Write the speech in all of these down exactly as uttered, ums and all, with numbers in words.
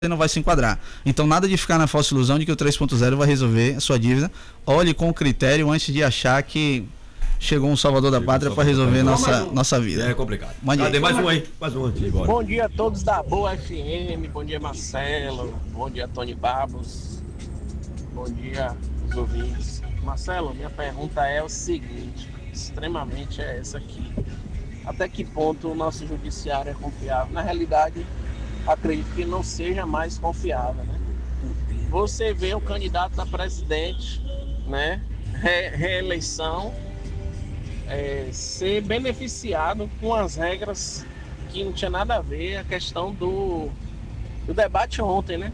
não vai se enquadrar. Então nada de ficar na falsa ilusão de que o três ponto zero vai resolver a sua dívida. Olhe com critério antes de achar que chegou um salvador da pátria para resolver nossa, um. nossa vida. É complicado. Cadê mais um aí? Mais um aqui agora. Bom dia a todos da Boa F M, bom dia Marcelo, bom dia Tony Babos, bom dia os ouvintes. Marcelo, minha pergunta é o seguinte, extremamente é essa aqui. Até que ponto o nosso judiciário é confiável? Na realidade, acredito que não seja mais confiável, né? Você vê o candidato a presidente, né, Re- reeleição, é, ser beneficiado com as regras que não tinha nada a ver, a questão do, do debate ontem, né?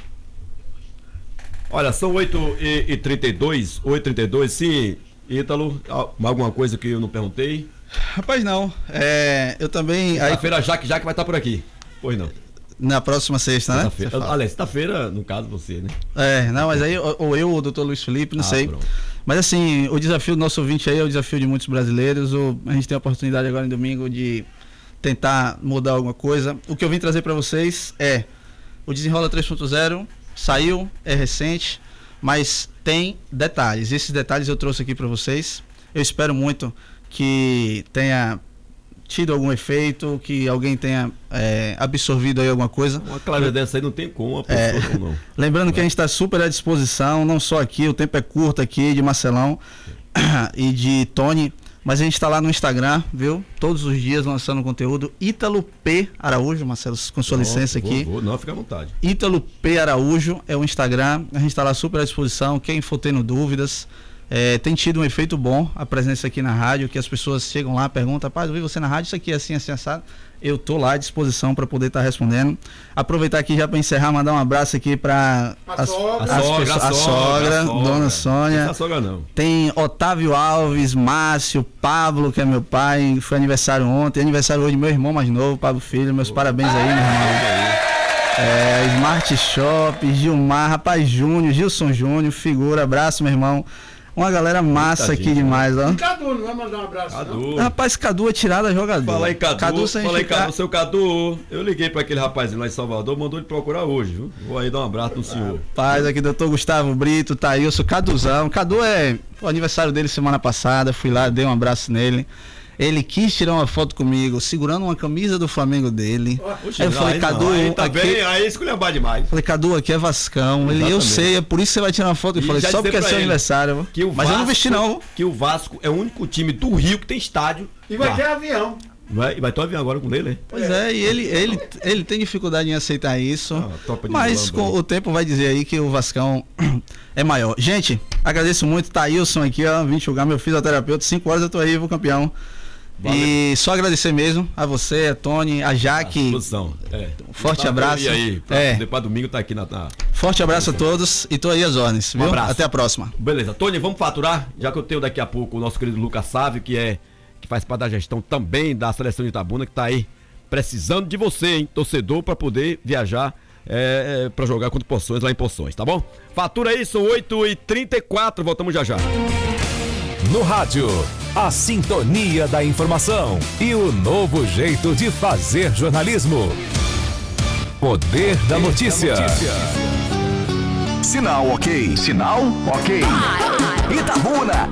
Olha, são oito e trinta e dois, oito e trinta e dois, sim, Ítalo, alguma coisa que eu não perguntei? Rapaz, não, é, eu também... Sexta-feira a Jaque Jaque vai estar por aqui, pois não? Na próxima sexta, né? Sexta-feira. Aliás, sexta-feira, no caso, você, né? É, não, mas aí, ou eu, ou o doutor Luiz Felipe, não ah, sei. Pronto. Mas assim, o desafio do nosso ouvinte aí é o desafio de muitos brasileiros. O, a gente tem a oportunidade agora em domingo de tentar mudar alguma coisa. O que eu vim trazer para vocês é o Desenrola três ponto zero, saiu, é recente, mas tem detalhes. Esses detalhes eu trouxe aqui para vocês. Eu espero muito que tenha tido algum efeito, que alguém tenha é, absorvido aí alguma coisa. Uma clareza dessa aí não tem como, a pessoa é, não. Lembrando é. que a gente está super à disposição, não só aqui, o tempo é curto aqui, de Marcelão e de Tony, mas a gente está lá no Instagram, viu? Todos os dias lançando conteúdo. Ítalo P. Araújo, Marcelo, com sua Pronto, licença aqui. Vou, vou. Não, fica à vontade. Ítalo P. Araújo é o Instagram, a gente está lá super à disposição, quem for tendo dúvidas. É, tem tido um efeito bom a presença aqui na rádio, que as pessoas chegam lá, perguntam, rapaz, eu vi você na rádio, isso aqui é assim, assim, assado. Eu tô lá à disposição para poder estar tá respondendo. Aproveitar aqui já para encerrar, mandar um abraço aqui para a, sogra, a, sogra, a, sogra, a sogra, Dona Sônia. Não a sogra não. Tem Otávio Alves, Márcio, Pablo, que é meu pai, foi aniversário ontem, aniversário hoje meu irmão mais novo, Pablo Filho, meus oh. parabéns aí, meu irmão. É, Smart Shop, Gilmar, rapaz, Júnior, Gilson Júnior, figura, abraço, meu irmão. Uma galera massa aqui demais, ó. E Cadu, não vai mandar um abraço, Cadu. não? Rapaz, Cadu é tirada jogador. Fala aí, Cadu. Cadu Fala aí, Cadu. Seu Cadu, eu liguei pra aquele rapazinho lá em Salvador, mandou ele procurar hoje, viu? Vou aí dar um abraço no senhor. Rapaz, aqui, doutor Gustavo Brito, Thailson, Caduzão. Cadu é o aniversário dele semana passada, fui lá, dei um abraço nele. Ele quis tirar uma foto comigo, segurando uma camisa do Flamengo dele. Oxe, aí eu falei, aí Cadu, não, aí, tá aqui... bem, aí esculhambar demais. Falei, Cadu, aqui é Vascão. Ele, eu sei, é por isso que você vai tirar uma foto. Eu falei, só porque é seu aniversário. Que o Mas Vasco, eu não vesti, não. Que o Vasco é o único time do Rio que tem estádio. E vai lá. ter avião. Vai, vai ter um avião agora com ele, né? Pois é, e ele, ele, ele tem dificuldade em aceitar isso. Ah, mas com o tempo vai dizer aí que o Vascão é maior. Gente, agradeço muito. Thailson aqui, ó. Vim julgar meu fisioterapeuta. Cinco horas eu tô aí, vou campeão. Valeu. E só agradecer mesmo a você, a Tony, a Jaque. É. Forte tá abraço. E aí, pra, é. Depois domingo tá aqui na, na. Forte abraço a todos e tô aí às ordens, viu? Um abraço. Até a próxima. Beleza. Tony, vamos faturar? Já que eu tenho daqui a pouco o nosso querido Lucas Sávio, que é que faz parte da gestão também da seleção de Itabuna, que tá aí precisando de você, hein, torcedor, para poder viajar é, é, para jogar contra Poções lá em Poções, tá bom? Fatura aí, são oito e trinta e quatro, voltamos já já. No rádio, a sintonia da informação e o novo jeito de fazer jornalismo. Poder da notícia. Sinal ok. Sinal ok. Itabuna.